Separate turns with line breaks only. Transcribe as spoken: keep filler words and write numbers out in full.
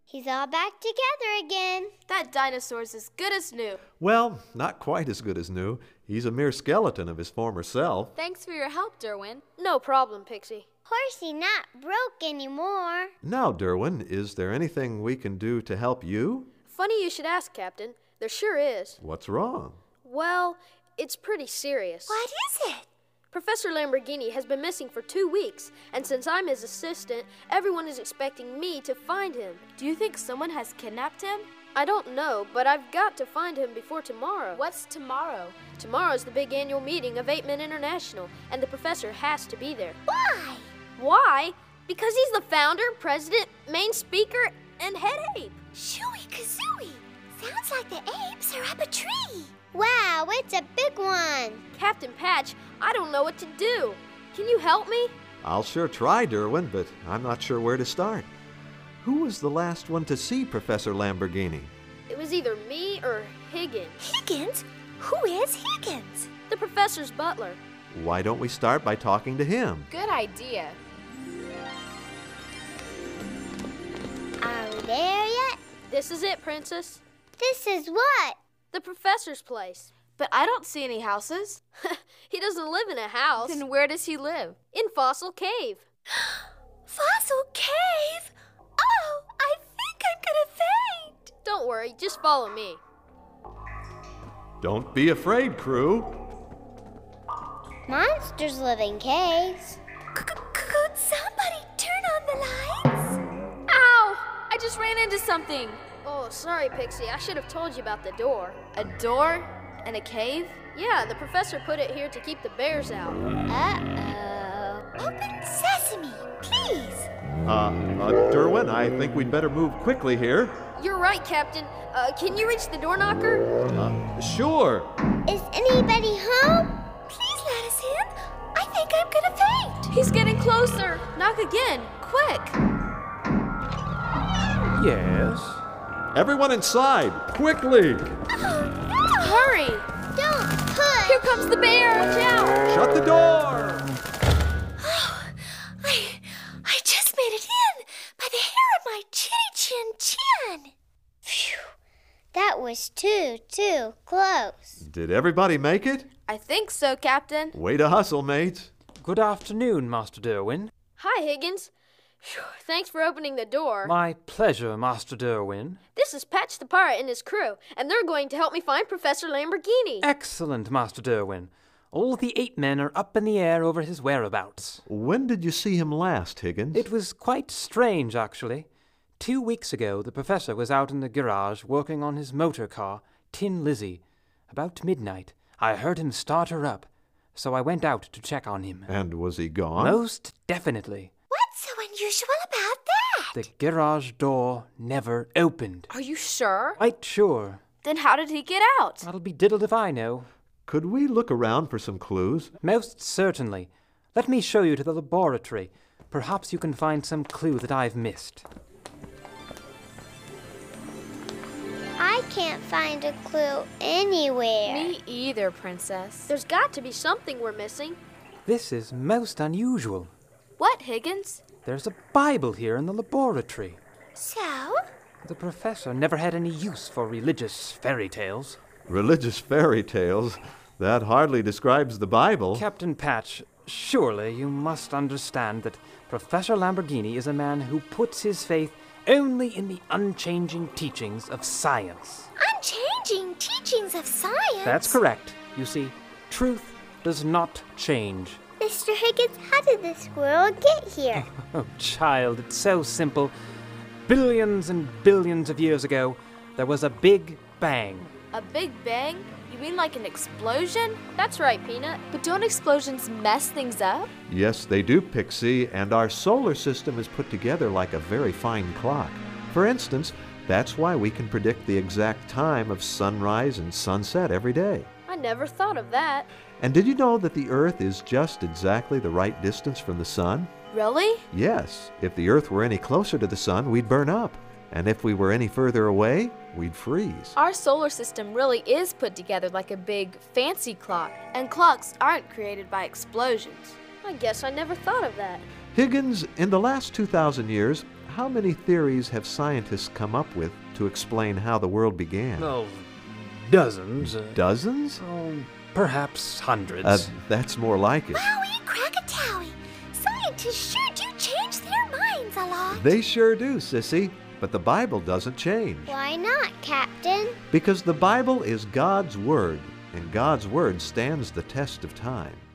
He's all back together again.
That dinosaur's as good as new.
Well, not quite as good as new. He's a mere skeleton of his former self.
Thanks for your help, Derwin. No problem, Pixie.
Horsey not broke anymore.
Now, Derwin, is there anything we can do to help you?
Funny you should ask, Captain. There sure is.
What's wrong?
Well, it's pretty serious.
What is it?
Professor Lamborghini has been missing for two weeks, and since I'm his assistant, everyone is expecting me to find him.
Do you think someone has kidnapped him?
I don't know, but I've got to find him before tomorrow.
What's tomorrow?
Tomorrow's the big annual meeting of Ape Men International, and the professor has to be there.
Why?
Why? Because he's the founder, president, main speaker, and head ape.
Shooey kazooey. Sounds like the apes are up a tree. Wow, it's a big one.
Captain Patch, I don't know what to do. Can you help me?
I'll sure try, Derwin, but I'm not sure where to start. Who was the last one to see Professor Lamborghini?
It was either me or Higgins.
Higgins? Who is Higgins?
The professor's butler.
Why don't we start by talking to him?
Good idea.
Are we there yet?
This is it, Princess.
This is what?
The professor's place.
But I don't see any houses.
He doesn't live in a house.
Then where does he live?
In Fossil Cave.
Fossil Cave? Oh, I think I'm gonna faint.
Don't worry, just follow me.
Don't be afraid, crew.
Monsters live in caves. Could somebody turn on the lights?
Ow! I just ran into something.
Oh, sorry, Pixie. I should have told you about the door.
A door? In a cave?
Yeah, the professor put it here to keep the bears out.
Uh-oh. Open sesame, please.
Uh, uh, Derwin, I think we'd better move quickly here.
You're right, Captain. Uh, can you reach the door knocker?
Uh, sure.
Is anybody home? Please let us in. I think I'm gonna faint.
He's getting closer. Knock again, quick.
Yes? Everyone inside, quickly!
Hurry!
Don't push.
Here comes the bear. Watch out!
Shut the door!
Oh, I, I just made it in by the hair of my chinny chin chin. Phew, that was too, too close.
Did everybody make it?
I think so, Captain.
Way to hustle, mates.
Good afternoon, Master Derwin.
Hi, Higgins. Phew, thanks for opening the door.
My pleasure, Master Derwin.
This is Patch the Pirate and his crew, and they're going to help me find Professor Lamborghini.
Excellent, Master Derwin. All the eight men are up in the air over his whereabouts.
When did you see him last, Higgins?
It was quite strange, actually. Two weeks ago, the professor was out in the garage working on his motor car, Tin Lizzie. About midnight, I heard him start her up, so I went out to check on him.
And was he gone?
Most definitely.
What's so unusual about that?
The garage door never opened.
Are you sure?
Quite sure.
Then how did he get out?
That'll be diddled if I know.
Could we look around for some clues?
Most certainly. Let me show you to the laboratory. Perhaps you can find some clue that I've missed.
I can't find a clue anywhere.
Me either, Princess.
There's got to be something we're missing.
This is most unusual.
What, Higgins?
There's a Bible here in the laboratory.
So?
The professor never had any use for religious fairy tales.
Religious fairy tales? That hardly describes the Bible.
Captain Patch, surely you must understand that Professor Lamborghini is a man who puts his faith only in the unchanging teachings of science.
Unchanging teachings of science?
That's correct. You see, truth does not change.
Mister Higgins, how did the squirrel get here?
Oh, child, it's so simple. Billions and billions of years ago, there was a big bang.
A big bang? You mean like an explosion?
That's right, Peanut.
But don't explosions mess things up?
Yes, they do, Pixie, and our solar system is put together like a very fine clock. For instance, that's why we can predict the exact time of sunrise and sunset every day.
I never thought of that.
And did you know that the Earth is just exactly the right distance from the sun?
Really?
Yes. If the Earth were any closer to the sun, we'd burn up. And if we were any further away, we'd freeze.
Our solar system really is put together like a big, fancy clock. And clocks aren't created by explosions.
I guess I never thought of that.
Higgins, in the last two thousand years, how many theories have scientists come up with to explain how the world began?
Oh, dozens. Uh,
Dozens?
oh, perhaps hundreds.
Uh, that's more like it.
Wowie Krakatowie! Scientists sure do change their minds a lot.
They sure do, Sissy. But the Bible doesn't change.
Why not, Captain?
Because the Bible is God's Word, and God's Word stands the test of time.